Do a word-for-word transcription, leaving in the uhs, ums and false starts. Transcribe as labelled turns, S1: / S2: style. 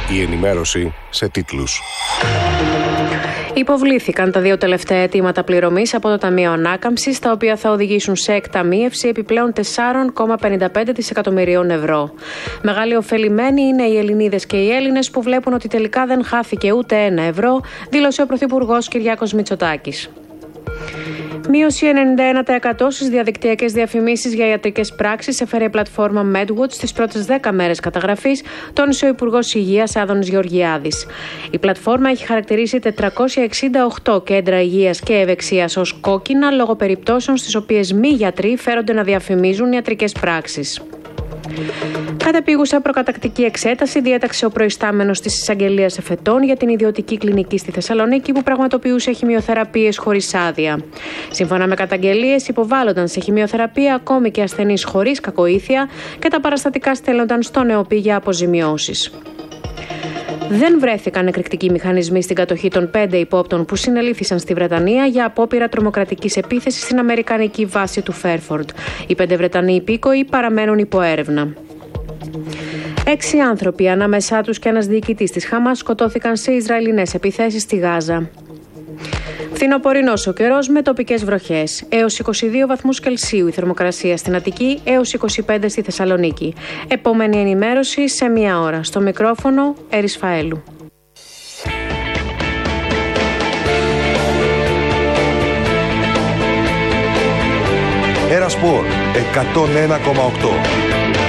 S1: Η ενημέρωση σε τίτλους.
S2: Υποβλήθηκαν τα δύο τελευταία αιτήματα πληρωμής από το Ταμείο Ανάκαμψης, τα οποία θα οδηγήσουν σε εκταμείευση επιπλέον τέσσερα κόμμα πενήντα πέντε δισεκατομμυρίων ευρώ. Μεγάλοι ωφελημένοι είναι οι Ελληνίδες και οι Έλληνες που βλέπουν ότι τελικά δεν χάθηκε ούτε ένα ευρώ, δήλωσε ο Πρωθυπουργός Κυριάκος Μητσοτάκης. Μείωση ενενήντα ένα τοις εκατό στις διαδικτυακές διαφημίσεις για ιατρικές πράξεις έφερε η πλατφόρμα MedWatch στις πρώτες δέκα μέρες καταγραφής, τόνισε ο Υπουργός Υγείας Άδωνης Γεωργιάδης. Η πλατφόρμα έχει χαρακτηρίσει τετρακόσια εξήντα οκτώ κέντρα υγείας και ευεξίας ως κόκκινα λόγω περιπτώσεων στις οποίες μη γιατροί φέρονται να διαφημίζουν ιατρικές πράξεις. Κατεπίγουσα προκατακτική εξέταση διέταξε ο προϊστάμενος της εισαγγελίας εφετών για την ιδιωτική κλινική στη Θεσσαλονίκη που πραγματοποιούσε χημειοθεραπείες χωρίς άδεια. Σύμφωνα με καταγγελίες, υποβάλλονταν σε χημειοθεραπεία ακόμη και ασθενείς χωρίς κακοήθεια και τα παραστατικά στέλνονταν στον ΕΟΠΗ για αποζημιώσεις. Δεν βρέθηκαν εκρηκτικοί μηχανισμοί στην κατοχή των πέντε υπόπτων που συνελήφθησαν στη Βρετανία για απόπειρα τρομοκρατικής επίθεσης στην αμερικανική βάση του Φέρφορντ. Οι πέντε Βρετανοί υπήκοοι παραμένουν υπό έρευνα. Έξι άνθρωποι, ανάμεσά τους και ένας διοικητής της Χαμάς, σκοτώθηκαν σε Ισραηλινές επιθέσεις στη Γάζα. Φθινοπορεινός ο καιρός με τοπικές βροχές. Έως είκοσι δύο βαθμούς Κελσίου η θερμοκρασία στην Αττική, έως είκοσι πέντε στη Θεσσαλονίκη. Επόμενη ενημέρωση σε μία ώρα. Στο μικρόφωνο Έρης Φαέλου.
S1: Ένα Σπορ εκατόν ένα κόμμα οκτώ.